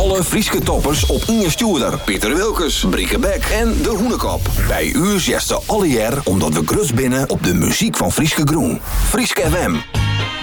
Alle Frieske toppers op Inge Stoerder, Pieter Wilkes, Brieke Beck en De Hoenekop. Bij u zegt ze alle jaar omdat we grut binnen op de muziek van Frieske Groen. Frieske FM.